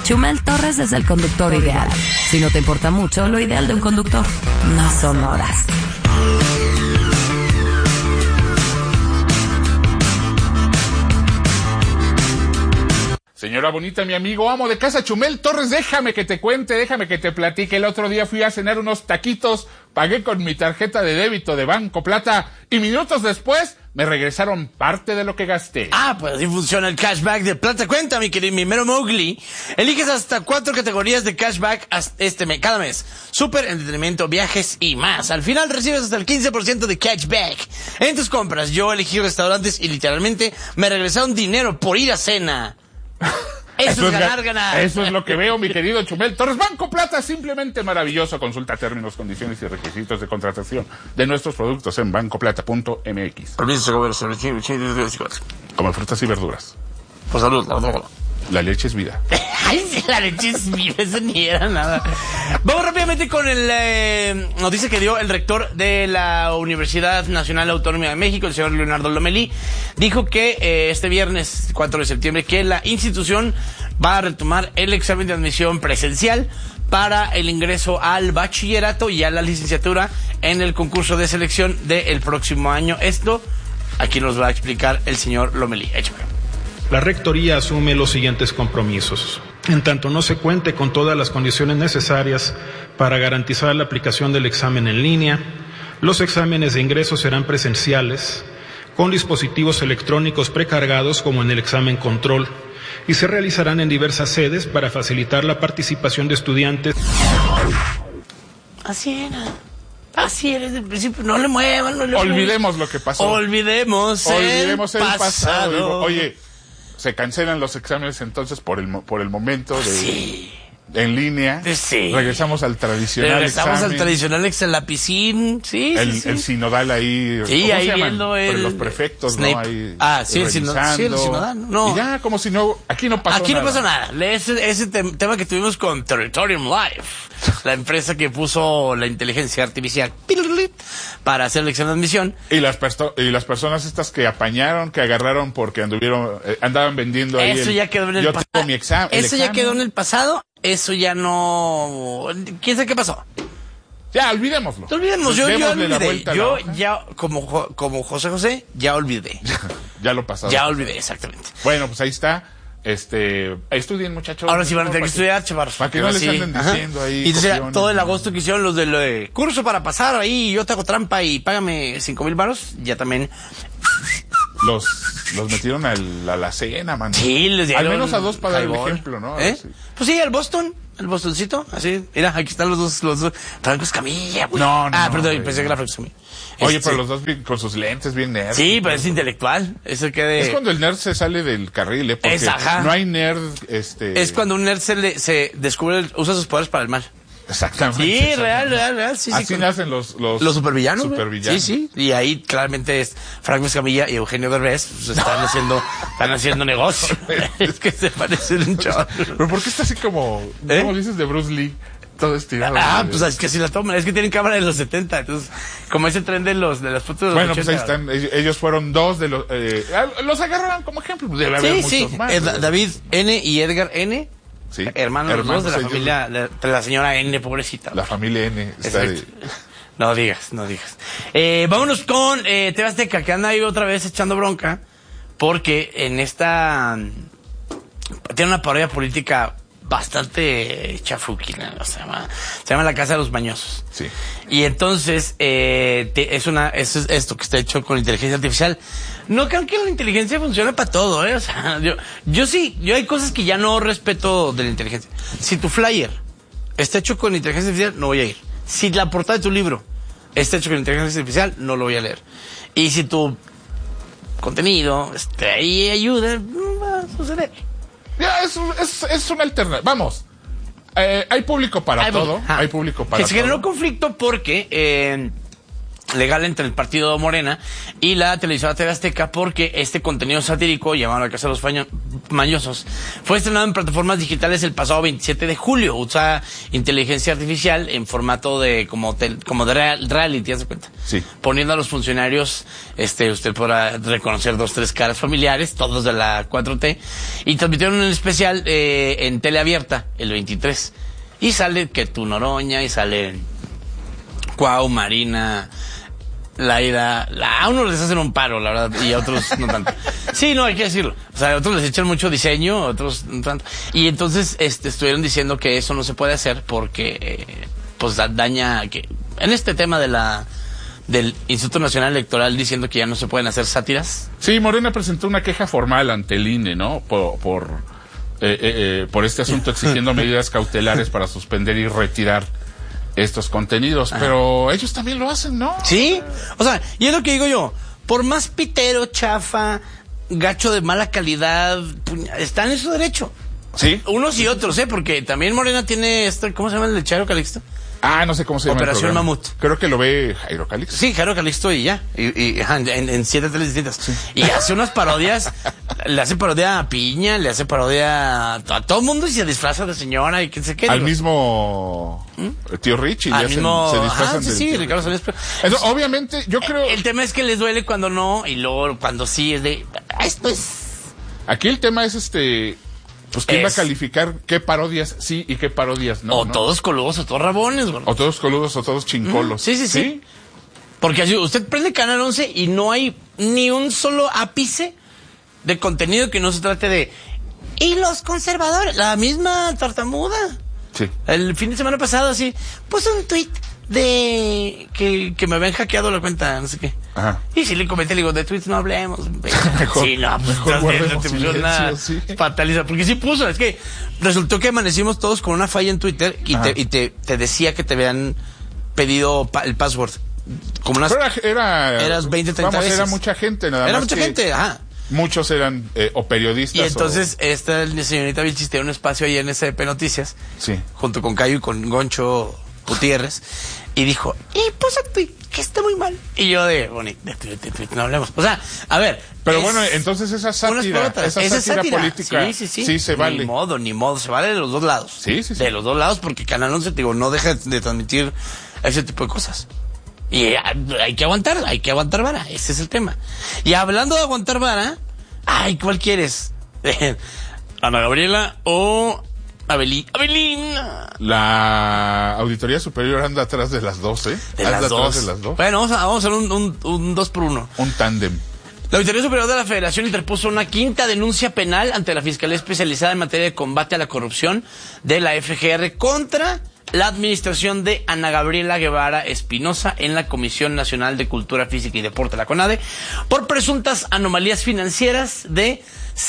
Chumel Torres es el conductor ideal. Si no te importa mucho, lo ideal de un conductor no son horas. Señora bonita, mi amigo, amo de casa, Chumel Torres, déjame que te cuente, déjame que te platique. El otro día fui a cenar unos taquitos, pagué con mi tarjeta de débito de Banco Plata y minutos después me regresaron parte de lo que gasté. Pues así funciona el cashback de Plata Cuenta, mi querido, mi mero Mowgli. Eliges hasta 4 categorías de cashback cada mes. Súper, entretenimiento, viajes y más. Al final recibes hasta el 15% de cashback en tus compras. Yo elegí restaurantes y literalmente me regresaron dinero por ir a cena. Eso es ganar. Eso es lo que veo, mi querido Chumel Torres. Banco Plata, simplemente maravilloso. Consulta términos, condiciones y requisitos de contratación de nuestros productos en bancoplata.mx. Como frutas y verduras. Por salud, la leche es vida. Ay, sí, la leche es vida, eso ni era nada. Vamos rápidamente con el noticia que dio el rector de la Universidad Nacional Autónoma de México, el señor Leonardo Lomelí. Dijo que este viernes 4 de septiembre que la institución va a retomar el examen de admisión presencial para el ingreso al bachillerato y a la licenciatura en el concurso de selección del próximo año. Esto aquí nos va a explicar el señor Lomelí. Échame. La Rectoría asume los siguientes compromisos. En tanto no se cuente con todas las condiciones necesarias para garantizar la aplicación del examen en línea, los exámenes de ingreso serán presenciales, con dispositivos electrónicos precargados como en el examen control, y se realizarán en diversas sedes para facilitar la participación de estudiantes. Así era desde el principio, no le muevan, Olvidemos lo que pasó. Olvidemos el pasado. Oye, se cancelan los exámenes entonces por el momento de sí. En línea. Sí. Regresamos al tradicional examen, la piscina. Sí. El sinodal ahí. Sí, ahí viendo los prefectos, Snape. ¿no? Ahí el sinodal. No. Y ya, como si no, aquí no pasó nada. Aquí no pasó nada. Ese tema que tuvimos con Territorium Live, la empresa que puso la inteligencia artificial para hacer el examen de admisión. Y las personas estas que apañaron, que agarraron porque andaban vendiendo ahí. Eso ya quedó en el pasado. Ya quedó en el pasado. Eso ya no. ¿Quién sabe qué pasó? Ya, olvidémoslo. Yo olvidé. Yo ya, como José, ya olvidé. Ya lo pasado. Ya olvidé, exactamente. Bueno, pues ahí está. Estudien, muchachos. Ahora sí van a tener que estudiar, chaval. Para que no les anden diciendo ahí. Y entonces todo el agosto que hicieron los del curso para pasar ahí, yo te hago trampa y págame 5,000 varos, ya también. Los metieron a la cena, man. Sí, les dieron. Al menos a 2 para dar el ejemplo, ¿no? Sí. Pues sí, el Bostoncito, así. Mira, aquí están los dos. Franco Escamilla, güey. No. Perdón, pensé que era Franco Escamilla. Oye, pero los dos con sus lentes bien nerds. Sí, pero es intelectual. Eso Es cuando el nerd se sale del carril, porque no hay nerd, Es cuando un nerd se descubre, usa sus poderes para el mal. Exactamente. Sí, real. Sí, así nacen los supervillanos. Sí. Y ahí claramente es Franco Escamilla y Eugenio Derbez están haciendo negocio. Es que se parecen un chaval. Pero ¿por qué está así como dices de Bruce Lee? Todo estirado. Pues es que así la toman. Es que tienen cámara de los 70. Entonces, como ese tren de las fotos de los 80. Pues ahí están. Ellos fueron 2 de los agarraron como ejemplo. Debe haber muchos más. David N. y Edgar N. Sí. Hermanos los dos de la familia, de la señora N, pobrecita. La familia N. No digas. Vámonos con TV Azteca, que anda ahí otra vez echando bronca, porque en esta tiene una parodia política bastante chafuquina, se llama La Casa de los Mañosos. Sí. Y entonces es esto que está hecho con inteligencia artificial. No creo que la inteligencia funcione para todo, O sea, yo hay cosas que ya no respeto de la inteligencia. Si tu flyer está hecho con inteligencia artificial, no voy a ir. Si la portada de tu libro está hecho con inteligencia artificial, no lo voy a leer. Y si tu contenido ahí ayuda, no va a suceder. Ya, es una alternativa. Vamos. Hay público para todo. Hay público para todo. Que se generó conflicto porque legal entre el partido Morena y la televisora TV Azteca, porque este contenido satírico, llamado La Casa de los Mañosos, fue estrenado en plataformas digitales el pasado 27 de julio. Usa inteligencia artificial en formato de como de reality, ¿te das cuenta? Sí. Poniendo a los funcionarios, usted podrá reconocer 2, 3 caras familiares, todos de la 4T, y transmitieron un especial en teleabierta el 23. Y sale que tu Noroña, y sale Cuau, Marina, Laida, a unos les hacen un paro, la verdad, y a otros no tanto. Sí, no, hay que decirlo. O sea, a otros les echan mucho diseño, a otros no tanto. Y entonces, estuvieron diciendo que eso no se puede hacer porque, pues, daña, que, en este tema del Instituto Nacional Electoral, diciendo que ya no se pueden hacer sátiras. Sí, Morena presentó una queja formal ante el INE, ¿no? Por este asunto, exigiendo medidas cautelares para suspender y retirar estos contenidos, pero ellos también lo hacen, ¿no? Sí, o sea, y es lo que digo yo, por más pitero, chafa, gacho de mala calidad, están en su derecho. Sí. Unos y otros, porque también Morena tiene ¿cómo se llama el de Chairo Calixto? No sé cómo se llama. Operación Mamut. Creo que lo ve Jairo Calixto. Sí, Jairo Calixto y ya. En 7 teles distintas. Sí. Y hace unas parodias, le hace parodia a Piña, le hace parodia a todo el mundo y se disfraza de señora y qué sé qué. Al mismo tío Richie. Al mismo... se disfrazan sí, Ricardo Salinas. Eso, obviamente, yo creo... El tema es que les duele cuando no, y luego cuando sí es de... Esto es... Aquí el tema es pues quién va a calificar qué parodias sí y qué parodias no. O todos coludos o todos rabones, güey. O todos coludos o todos chincolos. Sí. Porque así, usted prende Canal 11 y no hay ni un solo ápice de contenido que no se trate de... Y los conservadores, la misma tartamuda. Sí. El fin de semana pasado, así, puso un tuit de que me habían hackeado la cuenta, no sé qué. Ajá. Y si le comenté, le digo, de tweets no hablemos. Mejor, sí, no, pues mejor guardemos te puso una sí. fataliza. Porque sí puso, es que resultó que amanecimos todos con una falla en Twitter y te decía que te habían pedido el password. Como unas... eras 20, 30 veces. Era mucha gente, nada más. Era mucha gente, ajá. Muchos eran o periodistas. Y entonces esta señorita Vilchis tiene un espacio ahí en SDP Noticias. Sí. Junto con Cayo y con Goncho Gutiérrez. Y dijo, puso tweet, que está muy mal. Y yo de tweet no hablemos. O sea, a ver. Pero bueno, entonces esa sátira política sí se vale. Ni modo, se vale de los dos lados. Sí. De los dos lados, porque Canal 11, no deja de transmitir ese tipo de cosas. Y hay que aguantar vara, ese es el tema. Y hablando de aguantar vara, ¿cuál quieres? ¿Ana Gabriela o Abelín? La Auditoría Superior anda atrás de las dos, Anda atrás de las dos. Bueno, vamos a hacer un 2 por 1. Un tándem. La Auditoría Superior de la Federación interpuso una 5ª denuncia penal ante la Fiscalía Especializada en Materia de Combate a la Corrupción de la FGR contra la administración de Ana Gabriela Guevara Espinosa en la Comisión Nacional de Cultura Física y Deporte, la CONADE, por presuntas anomalías financieras de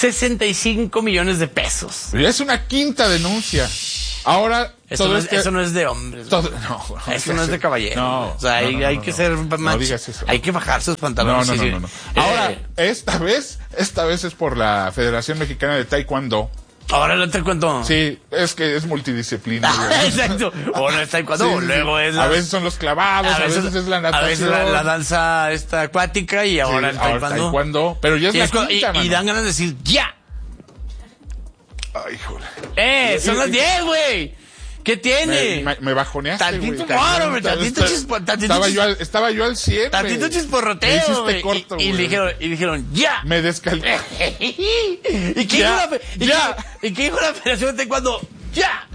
65 millones de pesos. Es una 5ª denuncia. Ahora, eso no es de hombres. Eso no es de caballeros. No, o sea, hay que ser macho. Hay que bajarse los pantalones. No. Ahora, esta vez es por la Federación Mexicana de Taekwondo. Ahora lo taekwondo. Sí, es que es multidisciplina. Exacto. Ahora es taekwondo, luego es a veces son los clavados, a veces es la natación. A veces la danza acuática y ahora el taekwondo. Pero ya es la quinta, y dan ganas de decir, ¡ya! Ay, joder. Son las 10, güey. ¿Qué tiene? Me bajoneaste, tantito güey. Estaba yo al 100, tantito chisporroteo, güey. Y dijeron, ¡ya! Me descalqué. ¿Y qué dijo la Federación de Taekwondo? ¡Ya!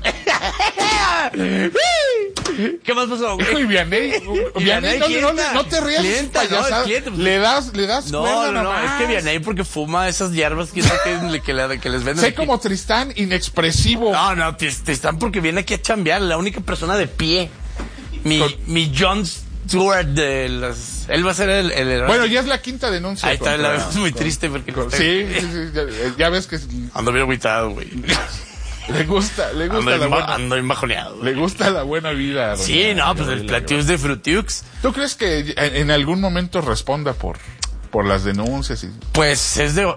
¿Qué más pasó, güey? Hijo, y Vianney, no te rías, payasada. Le das No, es que Vianney porque fuma esas hierbas que les venden. Sé como Tristán, inexpresivo. No, Tristán porque viene aquí a chambear, la única persona de pie. Mi Jon Stewart de las... Él va a ser el bueno, ya es la 5ª denuncia. Ahí está, la vemos muy triste porque... Sí, ya ves que... Ando bien agüitado, güey. Le gusta la buena... Ando embajoneado. Le gusta la buena vida. Sí, pues el Platiux de Frutiux. ¿Tú crees que en algún momento responda por las denuncias? Pues es de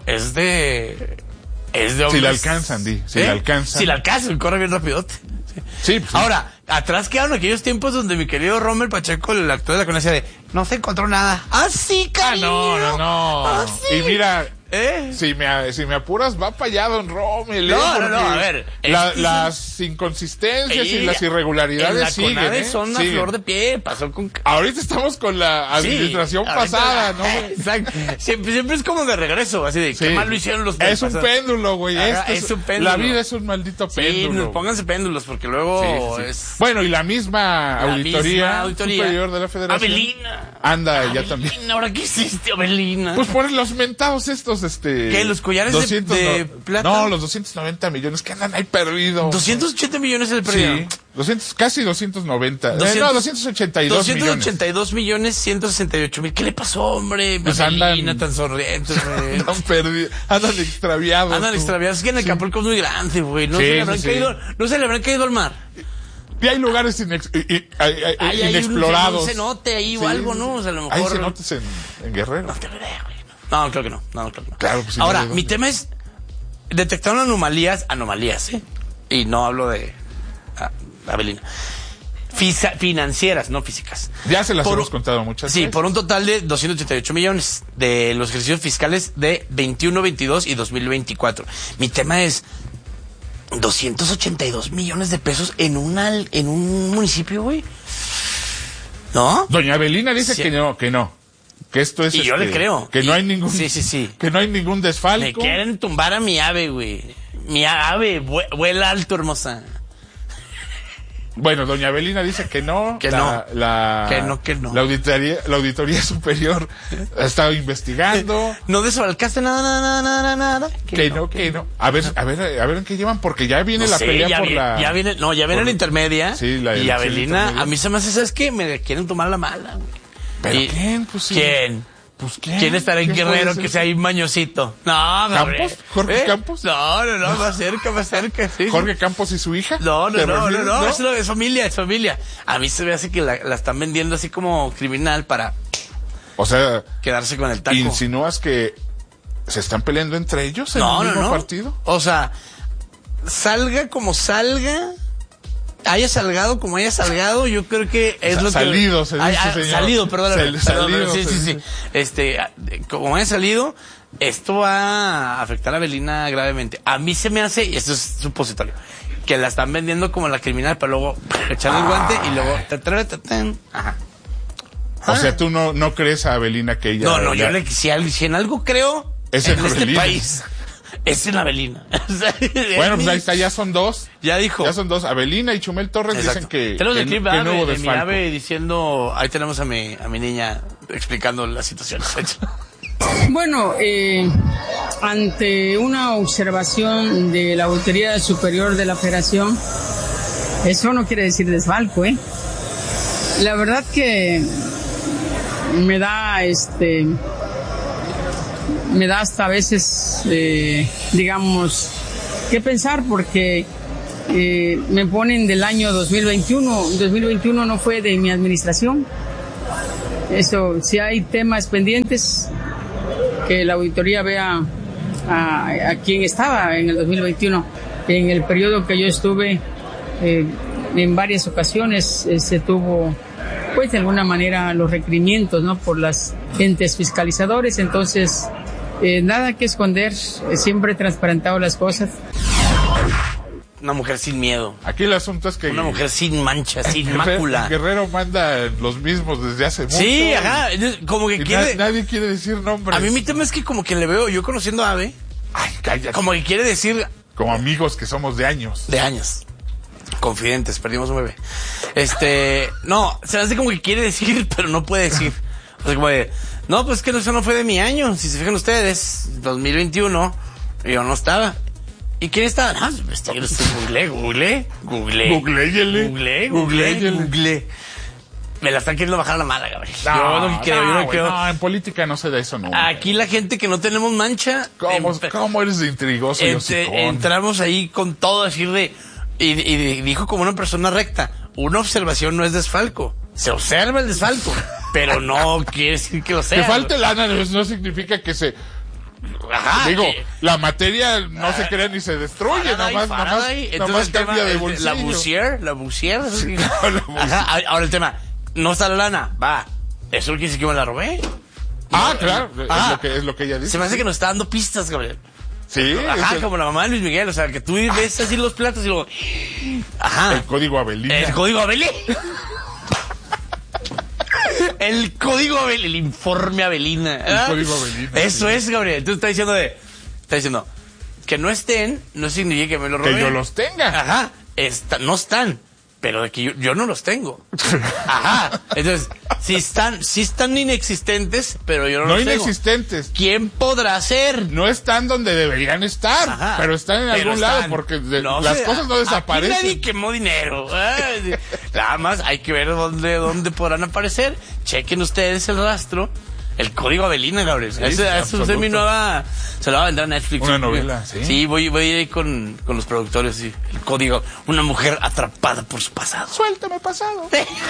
hombres. Si la alcanzan, Si la alcanzan, corre bien rapidote. Sí. Pues, ahora, Atrás quedaron aquellos tiempos donde mi querido Rommel Pacheco, el actor de la conexión, de no se encontró nada. ¡Ah, sí, cariño! No. ¡Ah, sí! Y mira, ¿Eh? si me apuras, va para allá, don Rommel. No, a ver. Las inconsistencias y las irregularidades en la siguen, CONADE son a siguen. flor de pie. Pasó con... Ahorita estamos con la administración pasada, ¿no? Exacto. Siempre es como de regreso, así de Sí. qué mal lo hicieron los Es un pasados. péndulo, güey. Ajá, Esto es un péndulo. La vida es un maldito Sí, péndulo. pónganse péndulos porque luego Sí. es... Bueno, y la misma auditoría superior de la Federación. Abelina. Anda, ya también. ¿Ahora qué hiciste, Abelina? Pues por los mentados estos, ¿Qué, los collares de plata? No, los 290 millones que andan ahí perdidos. 280 millones el perdido. Sí, casi 290. 282 millones 168 mil. ¿Qué le pasó, hombre? Pues Abelina, andan tan sonriente, güey. Andan perdidos, andan extraviados. Andan tú. extraviados. Es que en Acapulco es muy grande, güey. No Sí, se le habrán sí. caído, no se le habrán caído al mar. Y hay lugares Hay inexplorados. un cenote ahí Sí, o algo, ¿no? O sea, a lo mejor... Hay cenotes en Guerrero. No te veré, güey. No, creo que no. No, creo que no. Claro, pues sí. Ahora, no, mi tema es detectaron anomalías, ¿eh? Y no hablo de Abelina. Financieras, no físicas. Ya se las hemos contado muchas veces. Sí, por un total de 288 millones de los ejercicios fiscales de 21, 22 y 2024. Mi tema es 282 millones de pesos en un municipio, güey. ¿No? Doña Abelina dice Sí. que no. Que esto es Y yo le creo. Que no hay ningún Sí. que no hay ningún desfalco. Me quieren tumbar a mi ave, güey. Mi ave vuela alto, hermosa. Bueno, doña Abelina dice que no. Que no. Que no. La auditoría superior ha estado investigando. No desfalcaste nada. Que no. A ver en qué llevan, porque ya viene la pelea por la. Ya viene la intermedia. Sí, la y elección Abelina, intermedia. a mí se me hace, ¿sabes qué? Me quieren tomar la mala, güey. ¿Pero Y- quién? Pues sí. ¿Quién? Pues quién. ¿Quién estará en ¿Quién puede Guerrero ser? que sea ahí mañosito? No, ¿Campos? ¿Jorge Campos? No, más cerca, sí. Jorge Campos y su hija. No, ¿Te refieres? es familia. A mí se me hace que la están vendiendo así como criminal para O sea, quedarse con el taco. ¿insinúas que se están peleando entre ellos en el mismo partido? O sea, salga como salga, haya salgado como haya salgado, yo creo que es lo salido, que... se dice, señor. Salido, perdóname. Salido, Sí. se Como haya salido, esto va a afectar a Abelina gravemente. A mí se me hace, y esto es supositorio, que la están vendiendo como la criminal, pero luego echarle el guante y luego... Ajá. O sea, tú no crees a Abelina que ella... No, yo si en algo creo Es en en este Abelina. país, es en Abelina. Bueno, pues ahí está, ya son dos. Ya dijo. Ya son dos. Abelina y Chumel Torres Exacto. dicen que Tenemos el clip de no hubo de mi desfalco. ave diciendo, ahí tenemos a mi niña explicando la situación. Bueno, ante una observación de la Auditoría Superior de la Federación, eso no quiere decir desfalco, ¿eh? La verdad que me da hasta a veces, digamos, qué pensar, porque me ponen del año 2021. 2021 no fue de mi administración. Eso, si hay temas pendientes, que la auditoría vea a quién estaba en el 2021. En el periodo que yo estuve, en varias ocasiones se tuvo, pues de alguna manera, los requerimientos, ¿no?, por las entes fiscalizadores. Entonces, nada que esconder, siempre he transparentado las cosas. Una mujer sin miedo. Aquí el asunto es que... Una mujer sin mancha, sin Guerrero, mácula. Guerrero manda los mismos desde hace mucho. Sí, ajá. Como que Y quiere... nadie quiere decir nombres. A mí mi tema es que como que le veo, yo conociendo a Ave, Ay, cállate. como que quiere decir Como amigos que somos de años. de años. Confidentes, perdimos un bebé. No, se me hace como que quiere decir, pero no puede decir. O sea, como de, no, pues que eso no fue de mi año. Si se fijan ustedes, 2021, yo no estaba. ¿Y quién estaba? Ah, googleé. Me la están queriendo bajar a la mala, Gabriel. Yo no creo. No, en política no se da eso nunca. Aquí la gente que no tenemos mancha. ¿Cómo eres de intrigoso y hocicón? Entramos ahí con todo a decir de... Y dijo como una persona recta, una observación no es desfalco. Se observa el desfalco, pero no quiere decir que lo sea. Que falte lana no significa que se Ajá. Digo, la materia no se crea ni se destruye, nomás cambia de bolsillo. La Bussier. Ajá, ahora el tema, no está la lana, va, eso quiere decir que me la robé. Claro, es lo que ella dice. Se me hace que nos está dando pistas, Gabriel. Sí. Ajá, como la mamá de Luis Miguel, o sea, que tú ves así los platos y luego... Ajá. El código Abelina. El código Abelina. El código Abelina, el informe Abelina. El código Abelina. Eso es, Gabriel. Entonces está diciendo que no estén, no significa que me lo roben. Que yo los tenga. Ajá. No están, pero de que yo no los tengo. Ajá. Entonces, sí están inexistentes, pero yo no los tengo. No inexistentes. ¿Quién podrá ser? No están donde deberían estar, Ajá. pero están en algún lado porque las cosas no desaparecen. Aquí nadie quemó dinero. Nada más hay que ver dónde podrán aparecer. Chequen ustedes el rastro. El código Abelina, Gabriel. Sí, Eso es mi nueva... Se lo va a vender a Netflix. Una novela, sí. Sí, voy a ir con los productores. Sí. El código. Una mujer atrapada por su pasado. Suéltame pasado.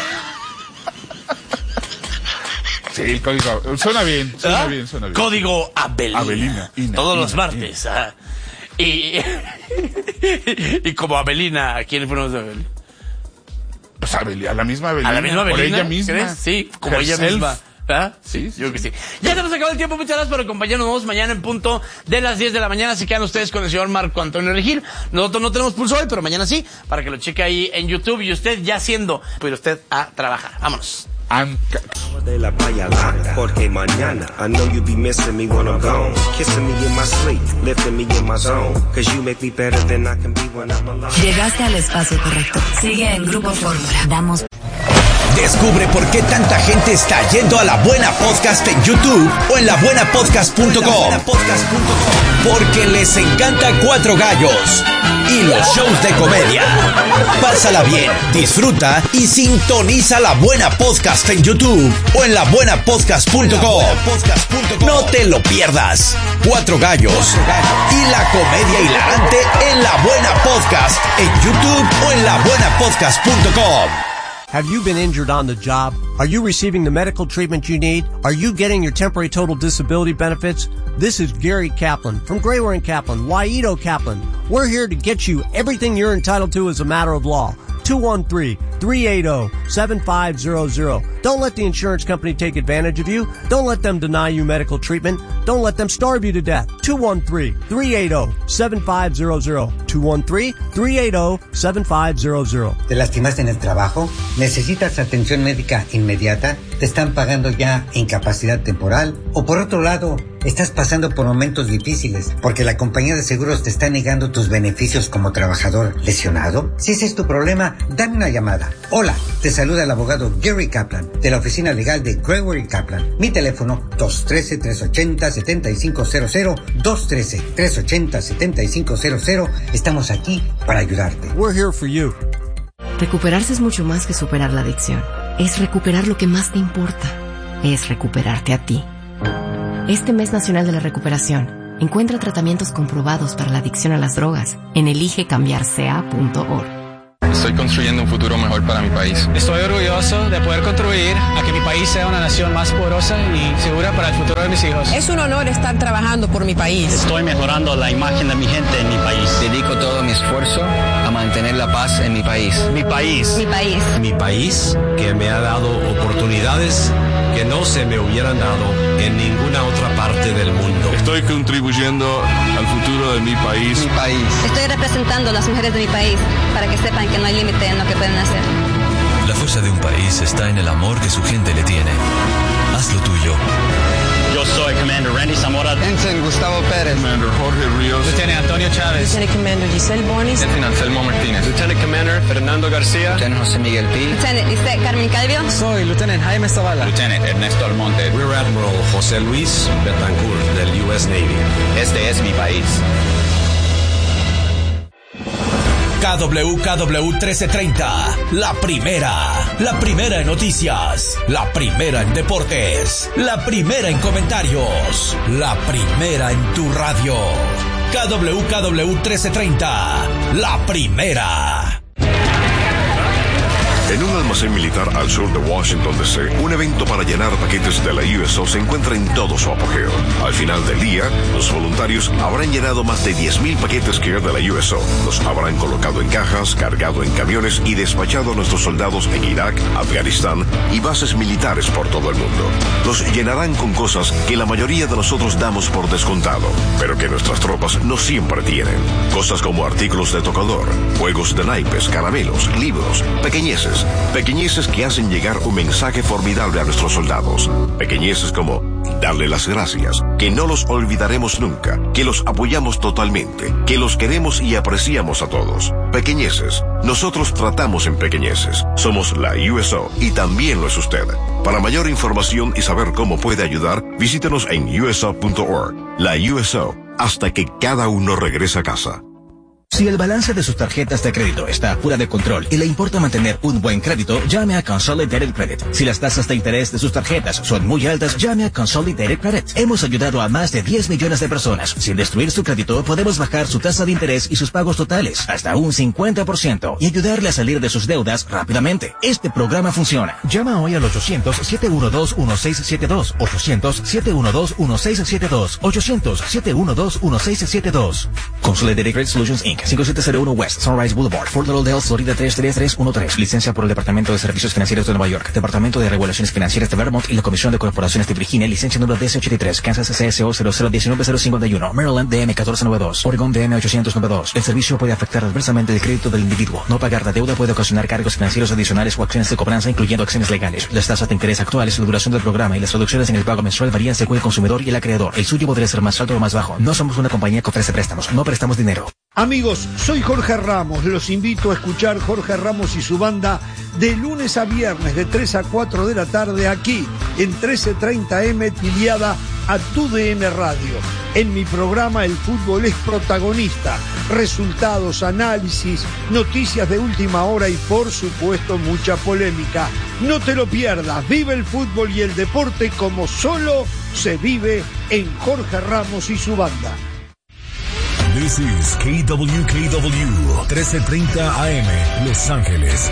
Sí, el código... Suena bien. Código Abelina. Todos los martes. Y como Abelina, ¿a quién le ponemos Abelina? Pues a la misma Abelina. A la misma Abelina. Por ella misma. ¿Crees? Sí, como ella misma. ¿Ah? Sí, yo que sí. Ya se nos acabó el tiempo, muchas gracias por acompañarnos. Nos vemos mañana en punto de las 10 de la mañana. Se quedan ustedes con el señor Marco Antonio Regil. Nosotros no tenemos pulso hoy, pero mañana sí, para que lo cheque ahí en YouTube. Y usted ya siendo, pues usted a trabajar. Vámonos. De la playa larga, porque mañana I know you be missing me when I'm gone, kissing me in my sleep, lifting me in my zone, cause you make me better than I can be when I'm alone. Llegaste al espacio correcto. Sigue en Grupo Fórmula. Damos. Descubre por qué tanta gente está yendo a La Buena Podcast en YouTube o en labuenapodcast.com. Porque les encanta Cuatro Gallos y los shows de comedia. Pásala bien, disfruta y sintoniza La Buena Podcast en YouTube o en labuenapodcast.com. No te lo pierdas. Cuatro Gallos y la comedia hilarante en La Buena Podcast en YouTube o en labuenapodcast.com. Have you been injured on the job? Are you receiving the medical treatment you need? Are you getting your temporary total disability benefits? This is Gary Kaplan from Grayware & Kaplan, Waito Kaplan. We're here to get you everything you're entitled to as a matter of law. 213-380-7500. Don't let the insurance company take advantage of you. Don't let them deny you medical treatment. Don't let them starve you to death. 213-380-7500. 213-380-7500. ¿Te lastimaste en el trabajo? ¿Necesitas atención médica inmediata? ¿Te están pagando ya incapacidad temporal? ¿O por otro lado, estás pasando por momentos difíciles porque la compañía de seguros te está negando tus beneficios como trabajador lesionado? Si ese es tu problema, dame una llamada. Hola, te saluda el abogado Gary Kaplan de la oficina legal de Grayware & Kaplan. Mi teléfono 213-380-7500, 213-380-7500. Estamos aquí para ayudarte. We're here for you. Recuperarse es mucho más que superar la adicción. Es recuperar lo que más te importa. Es recuperarte a ti. Este mes nacional de la recuperación, encuentra tratamientos comprobados para la adicción a las drogas en eligecambiarsea.org. Estoy construyendo un futuro mejor para mi país. Estoy orgulloso de poder contribuir a que mi país sea una nación más poderosa y segura para el futuro de mis hijos. Es un honor estar trabajando por mi país. Estoy mejorando la imagen de mi gente en mi país. Dedico todo mi esfuerzo a mantener la paz en mi país. Mi país. Mi país. Mi país, que me ha dado oportunidades que no se me hubieran dado en ninguna otra parte del mundo. Estoy contribuyendo al futuro de mi país. Mi país. Estoy representando a las mujeres de mi país para que sepan que no hay límite en lo que pueden hacer. La fuerza de un país está en el amor que su gente le tiene. Haz lo tuyo. Yo soy Commander Randy Zamora. Ensign Gustavo Pérez. Commander Jorge Ríos. Lieutenant Antonio Chávez. Lieutenant Commander Giselle Bonis. Lieutenant Anselmo Martínez. Lieutenant Commander Fernando García. Lieutenant José Miguel Pi. Lieutenant Lisette Carmen Calvio. Soy Lieutenant Jaime Zavala. Lieutenant Ernesto Almonte. Rear Admiral José Luis Betancourt del US Navy. Este es mi país. KWKW 1330, la primera en noticias, la primera en deportes, la primera en comentarios, la primera en tu radio. KWKW 1330, la primera. En un almacén militar al sur de Washington, D.C., un evento para llenar paquetes de la USO se encuentra en todo su apogeo. Al final del día, los voluntarios habrán llenado más de 10,000 paquetes que de la USO. Los habrán colocado en cajas, cargado en camiones y despachado a nuestros soldados en Irak, Afganistán y bases militares por todo el mundo. Los llenarán con cosas que la mayoría de nosotros damos por descontado, pero que nuestras tropas no siempre tienen. Cosas como artículos de tocador, juegos de naipes, caramelos, libros, pequeñeces que hacen llegar un mensaje formidable a nuestros soldados. Pequeñeces como darle las gracias, que no los olvidaremos nunca, que los apoyamos totalmente, que los queremos y apreciamos a todos. Pequeñeces. Nosotros tratamos en pequeñeces. Somos la USO y también lo es usted. Para mayor información y saber cómo puede ayudar, visítenos en uso.org. La USO, hasta que cada uno regrese a casa. Si el balance de sus tarjetas de crédito está fuera de control y le importa mantener un buen crédito, llame a Consolidated Credit. Si las tasas de interés de sus tarjetas son muy altas, llame a Consolidated Credit. Hemos ayudado a más de 10 millones de personas. Sin destruir su crédito, podemos bajar su tasa de interés y sus pagos totales hasta un 50% y ayudarle a salir de sus deudas rápidamente. Este programa funciona. Llama hoy al 800-712-1672. 800-712-1672. 800-712-1672. Consolidated Credit Solutions Inc. 5701 West Sunrise Boulevard, Fort Lauderdale, Florida 33313. Licencia por el Departamento de Servicios Financieros de Nueva York, Departamento de Regulaciones Financieras de Vermont y la Comisión de Corporaciones de Virginia. Licencia número DC83, Kansas CSO 0019051, Maryland DM 1492, Oregon DM 892. El servicio puede afectar adversamente el crédito del individuo. No pagar la deuda puede ocasionar cargos financieros adicionales o acciones de cobranza, incluyendo acciones legales. Las tasas de interés actuales, la duración del programa y las reducciones en el pago mensual varían según el consumidor y el acreedor. El suyo podría ser más alto o más bajo. No somos una compañía que ofrece préstamos. No prestamos dinero. Amigos, soy Jorge Ramos. Los invito a escuchar Jorge Ramos y su banda de lunes a viernes de 3 a 4 de la tarde aquí en 1330M Tiliada a TUDN Radio. En mi programa el fútbol es protagonista. Resultados, análisis, noticias de última hora y por supuesto mucha polémica. No te lo pierdas. Vive el fútbol y el deporte como solo se vive en Jorge Ramos y su banda. This is KWKW 1330 AM, Los Ángeles.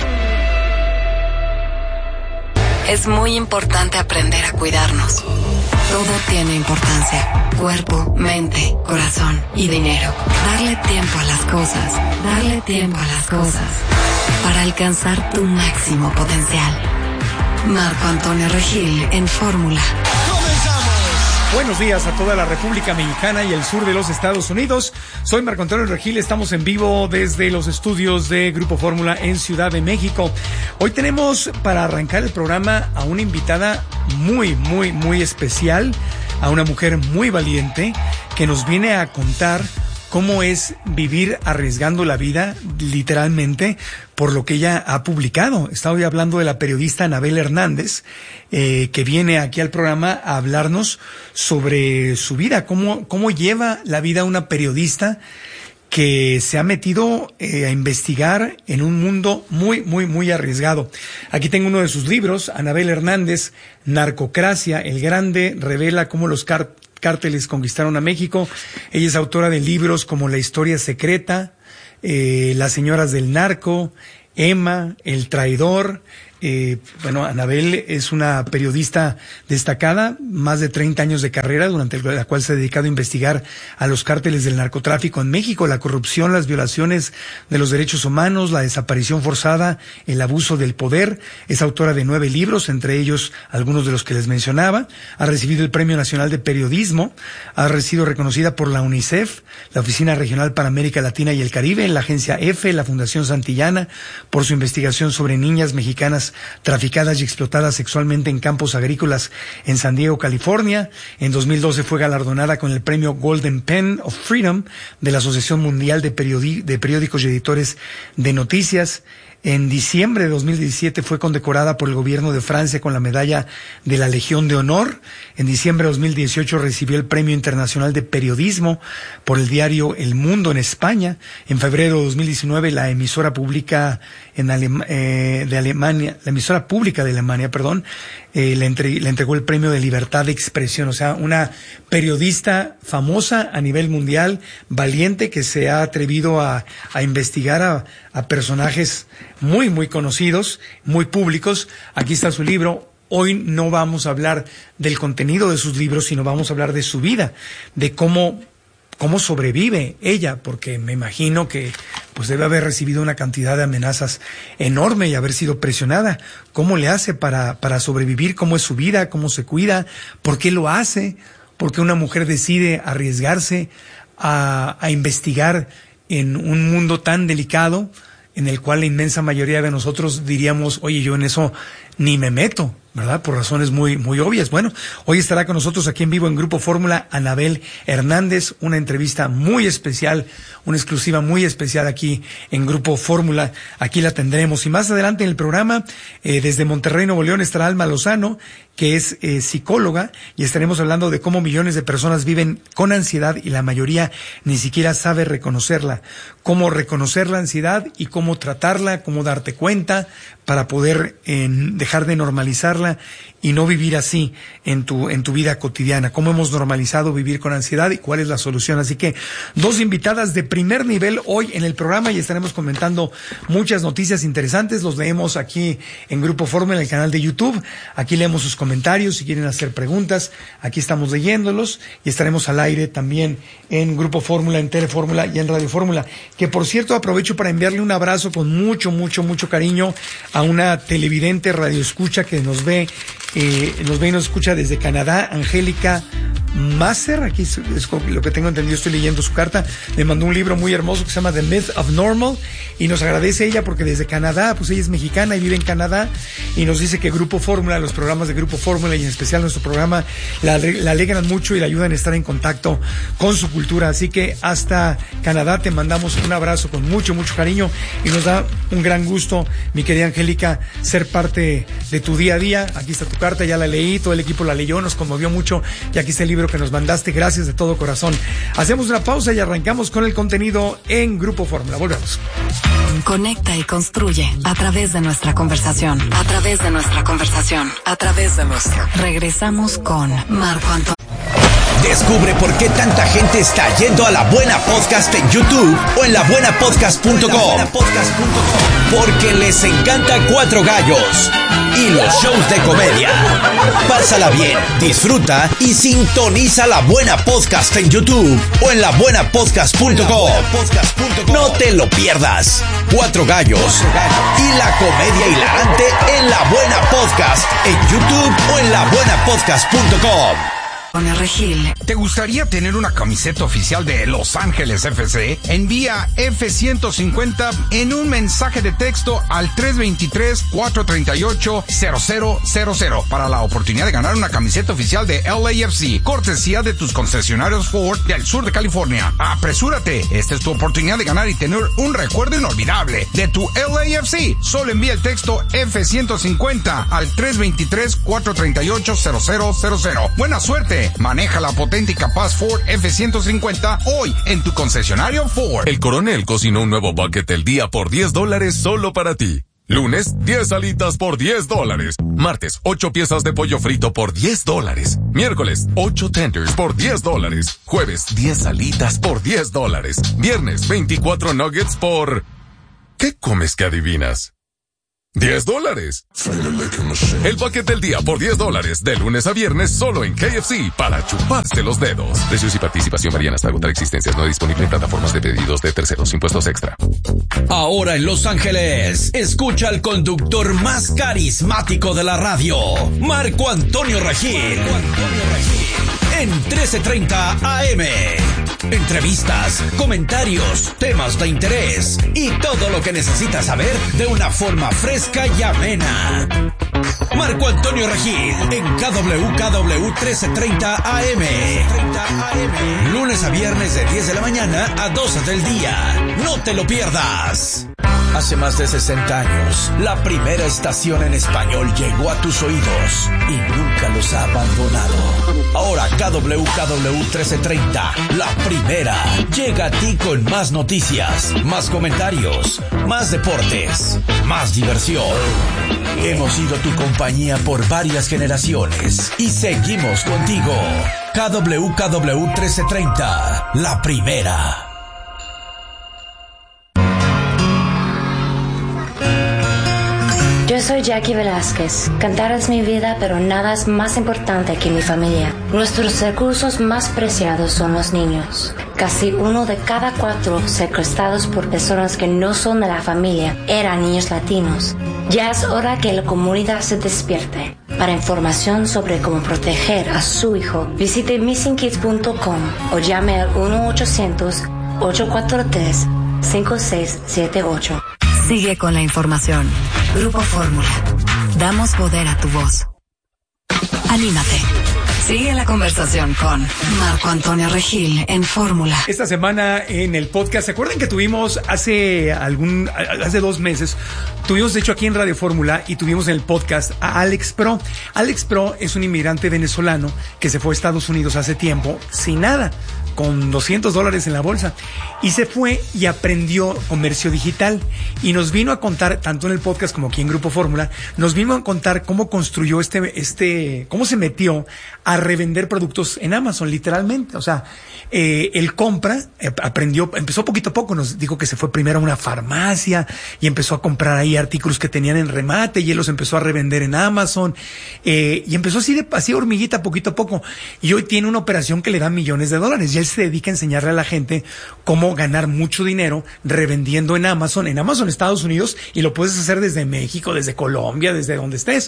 Es muy importante aprender a cuidarnos. Todo tiene importancia. Cuerpo, mente, corazón y dinero. Darle tiempo a las cosas. Darle tiempo a las cosas. Para alcanzar tu máximo potencial. Marco Antonio Regil en Fórmula. Buenos días a toda la República Mexicana y el sur de los Estados Unidos. Soy Marco Antonio Regil, estamos en vivo desde los estudios de Grupo Fórmula en Ciudad de México. Hoy tenemos para arrancar el programa a una invitada muy especial, a una mujer muy valiente que nos viene a contar cómo es vivir arriesgando la vida, literalmente, por lo que ella ha publicado. Estaba hablando de la periodista Anabel Hernández, que viene aquí al programa a hablarnos sobre su vida, cómo lleva la vida una periodista que se ha metido a investigar en un mundo muy arriesgado. Aquí tengo uno de sus libros, Anabel Hernández, Narcocracia, el Grande, revela cómo los cárteles conquistaron a México. Ella es autora de libros como La Historia Secreta, Las Señoras del Narco, Emma, El Traidor. Anabel es una periodista destacada, más de 30 años de carrera, durante la cual se ha dedicado a investigar a los cárteles del narcotráfico en México, la corrupción, las violaciones de los derechos humanos, la desaparición forzada, el abuso del poder. Es autora de 9 libros, entre ellos algunos de los que les mencionaba. Ha recibido el Premio Nacional de Periodismo, ha sido reconocida por la UNICEF, la Oficina Regional para América Latina y el Caribe, la Agencia EFE, la Fundación Santillana, por su investigación sobre niñas mexicanas traficadas y explotadas sexualmente en campos agrícolas en San Diego, California. En 2012 fue galardonada con el premio Golden Pen of Freedom de la Asociación Mundial de Periódicos y Editores de Noticias. En diciembre de 2017 fue condecorada por el gobierno de Francia con la medalla de la Legión de Honor. En diciembre de 2018 recibió el Premio Internacional de Periodismo por el diario El Mundo en España. En febrero de 2019 la emisora pública de Alemania, emisora pública de Alemania, le entregó el premio de libertad de expresión. O sea, una periodista famosa a nivel mundial, valiente, que se ha atrevido a investigar a personajes muy, muy conocidos, muy públicos. Aquí está su libro. Hoy no vamos a hablar del contenido de sus libros, sino vamos a hablar de su vida, de cómo sobrevive ella, porque me imagino que pues debe haber recibido una cantidad de amenazas enorme y haber sido presionada. ¿Cómo le hace para sobrevivir? ¿Cómo es su vida? ¿Cómo se cuida? ¿Por qué lo hace? ¿Por qué una mujer decide arriesgarse a investigar en un mundo tan delicado en el cual la inmensa mayoría de nosotros diríamos, oye, yo en eso ni me meto, ¿verdad? Por razones muy, muy obvias. Bueno, hoy estará con nosotros aquí en vivo en Grupo Fórmula Anabel Hernández, una entrevista muy especial, una exclusiva muy especial aquí en Grupo Fórmula. Aquí la tendremos. Y más adelante en el programa, desde Monterrey, Nuevo León, estará Alma Lozano, que es psicóloga, y estaremos hablando de cómo millones de personas viven con ansiedad y la mayoría ni siquiera sabe reconocerla. Cómo reconocer la ansiedad y cómo tratarla, cómo darte cuenta para poder dejar de normalizarla y no vivir así en tu vida cotidiana. Cómo hemos normalizado vivir con ansiedad y cuál es la solución. Así que 2 invitadas de primer nivel hoy en el programa y estaremos comentando muchas noticias interesantes. Los leemos aquí en Grupo Fórmula, en el canal de YouTube. Aquí leemos sus comentarios. Si quieren hacer preguntas, aquí estamos leyéndolos y estaremos al aire también en Grupo Fórmula, en Telefórmula y en Radio Fórmula. Que por cierto, aprovecho para enviarle un abrazo con mucho, mucho, mucho cariño a una televidente radioescucha que nos ve y nos escucha desde Canadá, Angélica Masser. Aquí es lo que tengo entendido, estoy leyendo su carta. Me mandó un libro muy hermoso que se llama The Myth of Normal y nos agradece ella porque desde Canadá, pues ella es mexicana y vive en Canadá y nos dice que Grupo Fórmula, los programas de Grupo Fórmula y en especial nuestro programa la alegran mucho y la ayudan a estar en contacto con su cultura. Así que hasta Canadá te mandamos un abrazo con mucho, mucho cariño y nos da un gran gusto, mi querida Angélica, ser parte de tu día a día. Aquí está tu carta, ya la leí, todo el equipo la leyó, nos conmovió mucho y aquí está el libro que nos mandaste. Gracias de todo corazón. Hacemos una pausa y arrancamos con el contenido en Grupo Fórmula. Volvemos. Conecta y construye a través de nuestra conversación. A través de nuestra conversación. A través de nuestra. Regresamos con Marco Antonio. Descubre por qué tanta gente está yendo a La Buena Podcast en YouTube o en labuenapodcast.com. Porque les encanta Cuatro Gallos y los shows de comedia. Pásala bien, disfruta y sintoniza La Buena Podcast en YouTube o en labuenapodcast.com. No te lo pierdas. Cuatro Gallos y la comedia hilarante en La Buena Podcast en YouTube o en labuenapodcast.com. ¿Te gustaría tener una camiseta oficial de Los Ángeles FC? Envía F-150 en un mensaje de texto al 323-438-0000 para la oportunidad de ganar una camiseta oficial de LAFC, cortesía de tus concesionarios Ford del sur de California. ¡Apresúrate! Esta es tu oportunidad de ganar y tener un recuerdo inolvidable de tu LAFC. Solo envía el texto F-150 al 323-438-0000. ¡Buena suerte! Maneja la potente y capaz Ford F-150 hoy en tu concesionario Ford. El Coronel cocinó un nuevo bucket del día por $10 solo para ti. Lunes, 10 alitas por $10. Martes, 8 piezas de pollo frito por $10. Miércoles, 8 tenders por $10. Jueves, 10 alitas por $10. Viernes, 24 nuggets por... ¿Qué comes que adivinas? $10. El paquete del día por $10 de lunes a viernes solo en KFC para chuparse los dedos. Precios y participación varían hasta agotar existencias. No disponible en plataformas de pedidos de terceros. Impuestos extra. Ahora en Los Ángeles, escucha al conductor más carismático de la radio, Marco Antonio Regil. En 1330 AM. Entrevistas, comentarios, temas de interés y todo lo que necesitas saber de una forma fresca y amena. Marco Antonio Regil en KWKW 1330 AM. Lunes a viernes de 10 de la mañana a 12 del día. No te lo pierdas. Hace más de 60 años, la primera estación en español llegó a tus oídos y nunca los ha abandonado. Ahora KWKW 1330, la primera, llega a ti con más noticias, más comentarios, más deportes, más diversión. Hemos sido tu compañía por varias generaciones y seguimos contigo. KWKW 1330, la primera. Yo soy Jackie Velázquez. Cantar es mi vida, pero nada es más importante que mi familia. Nuestros recursos más preciados son los niños. Casi 1 de cada 4 secuestrados por personas que no son de la familia eran niños latinos. Ya es hora que la comunidad se despierte. Para información sobre cómo proteger a su hijo, visite missingkids.com o llame al 1-800-843-5678. Sigue con la información. Grupo Fórmula. Damos poder a tu voz. Anímate. Sigue la conversación con Marco Antonio Regil en Fórmula. Esta semana en el podcast, ¿se acuerdan que tuvimos hace 2 meses? Tuvimos de hecho aquí en Radio Fórmula y tuvimos en el podcast a Alex Pro. Alex Pro es un inmigrante venezolano que se fue a Estados Unidos hace tiempo sin nada, con $200 en la bolsa, y se fue y aprendió comercio digital y nos vino a contar, tanto en el podcast como aquí en Grupo Fórmula, nos vino a contar cómo construyó cómo se metió a revender productos en Amazon, literalmente. O sea, él compra, aprendió, empezó poquito a poco, nos dijo que se fue primero a una farmacia y empezó a comprar ahí artículos que tenían en remate y él los empezó a revender en Amazon, y empezó así hormiguita poquito a poco, y hoy tiene una operación que le da millones de dólares y él se dedica a enseñarle a la gente cómo ganar mucho dinero revendiendo en Amazon Estados Unidos, y lo puedes hacer desde México, desde Colombia, desde donde estés,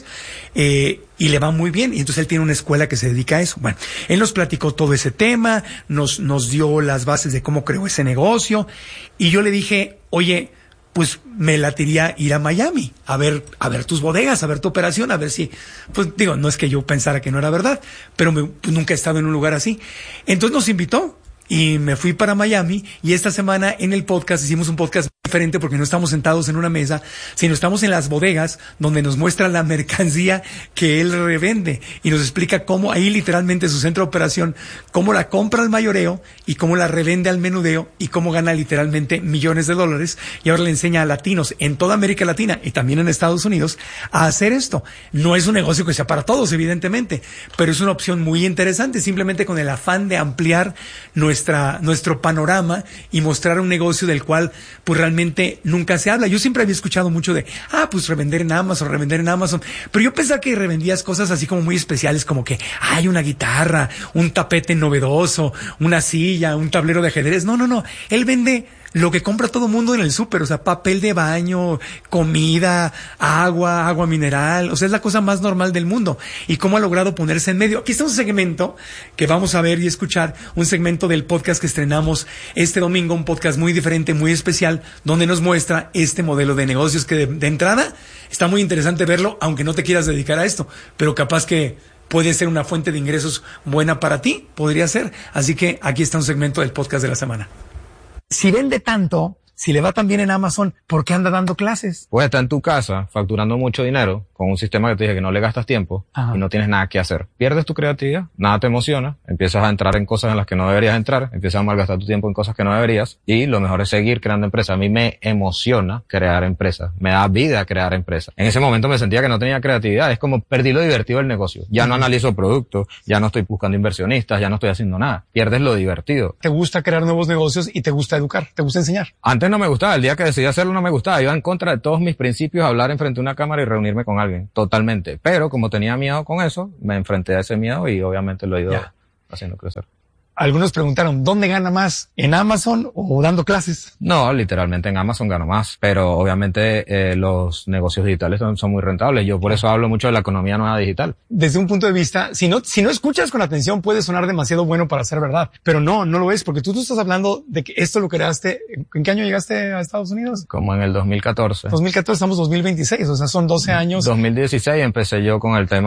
y le va muy bien. Y entonces él tiene una escuela que se dedica a eso. Bueno, él nos platicó todo ese tema, nos dio las bases de cómo creó ese negocio, y yo le dije, oye, pues me latiría ir a Miami, a ver tus bodegas, a ver tu operación, a ver si, pues digo, no es que yo pensara que no era verdad, pero pues nunca he estado en un lugar así. Entonces nos invitó y me fui para Miami, y esta semana en el podcast hicimos un podcast diferente porque no estamos sentados en una mesa, sino estamos en las bodegas donde nos muestra la mercancía que él revende y nos explica cómo ahí literalmente su centro de operación, cómo la compra al mayoreo y cómo la revende al menudeo y cómo gana literalmente millones de dólares, y ahora le enseña a latinos en toda América Latina y también en Estados Unidos a hacer esto. No es un negocio que sea para todos, evidentemente, pero es una opción muy interesante, simplemente con el afán de ampliar nuestro panorama y mostrar un negocio del cual pues realmente nunca se habla. Yo siempre había escuchado mucho de, pues revender en Amazon, pero yo pensaba que revendías cosas así como muy especiales, como que hay una guitarra, un tapete novedoso, una silla, un tablero de ajedrez. No, él vende lo que compra todo mundo en el súper, o sea, papel de baño, comida, agua mineral, o sea, es la cosa más normal del mundo. Y cómo ha logrado ponerse en medio. Aquí está un segmento que vamos a ver y escuchar, un segmento del podcast que estrenamos este domingo, un podcast muy diferente, muy especial, donde nos muestra este modelo de negocios que de entrada está muy interesante verlo, aunque no te quieras dedicar a esto, pero capaz que puede ser una fuente de ingresos buena para ti, podría ser. Así que aquí está un segmento del podcast de la semana. Si vende tanto, si le va tan bien en Amazon, ¿por qué anda dando clases? Puedes estar en tu casa facturando mucho dinero con un sistema que te dije que no le gastas tiempo. Ajá. Y no tienes nada que hacer. Pierdes tu creatividad, nada te emociona, empiezas a entrar en cosas en las que no deberías entrar, empiezas a malgastar tu tiempo en cosas que no deberías, y lo mejor es seguir creando empresas. A mí me emociona crear empresas, me da vida crear empresas. En ese momento me sentía que no tenía creatividad, es como perdí lo divertido del negocio. Ya no analizo productos, ya no estoy buscando inversionistas, ya no estoy haciendo nada. Pierdes lo divertido. ¿Te gusta crear nuevos negocios y te gusta educar? ¿Te gusta enseñar? Antes no me gustaba, el día que decidí hacerlo no me gustaba, iba en contra de todos mis principios, hablar enfrente de una cámara y reunirme con alguien, totalmente. Pero como tenía miedo con eso, me enfrenté a ese miedo y obviamente lo he ido haciendo crecer. Algunos preguntaron, ¿dónde gana más? ¿En Amazon o dando clases? No, literalmente en Amazon gano más, pero obviamente los negocios digitales son muy rentables. Yo por eso hablo mucho de la economía nueva digital. Desde un punto de vista, si no escuchas con atención, puede sonar demasiado bueno para ser verdad, pero no lo es, porque tú estás hablando de que esto lo creaste. ¿En qué año llegaste a Estados Unidos? Como en el 2014. 2014, estamos 2026, o sea, son 12 años. 2016 empecé yo con el tema